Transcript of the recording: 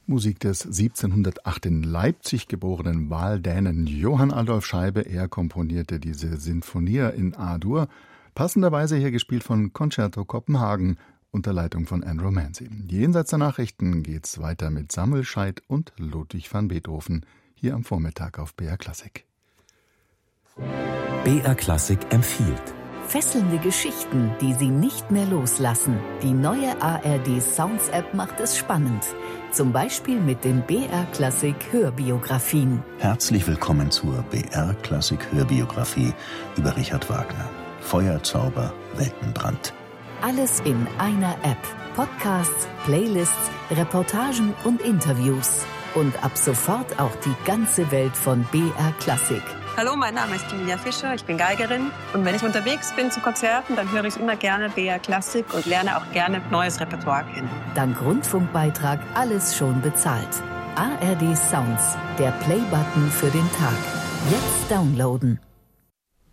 Musik des 1708 in Leipzig geborenen Wahldänen Johann Adolf Scheibe. Er komponierte diese Sinfonia in A-Dur, passenderweise hier gespielt von Concerto Kopenhagen unter Leitung von Anne Romanzi. Jenseits der Nachrichten geht's weiter mit Samuel Scheidt und Ludwig van Beethoven hier am Vormittag auf BR Klassik. BR Klassik empfiehlt fesselnde Geschichten, die Sie nicht mehr loslassen. Die neue ARD Sounds App macht es spannend. Zum Beispiel mit den BR Klassik Hörbiografien. Herzlich willkommen zur BR Klassik Hörbiografie über Richard Wagner. Feuerzauber, Weltenbrand. Alles in einer App. Podcasts, Playlists, Reportagen und Interviews. Und ab sofort auch die ganze Welt von BR Klassik. Hallo, mein Name ist Julia Fischer, ich bin Geigerin. Und wenn ich unterwegs bin zu Konzerten, dann höre ich immer gerne BR Klassik und lerne auch gerne neues Repertoire kennen. Dank Rundfunkbeitrag alles schon bezahlt. ARD Sounds, der Play-Button für den Tag. Jetzt downloaden.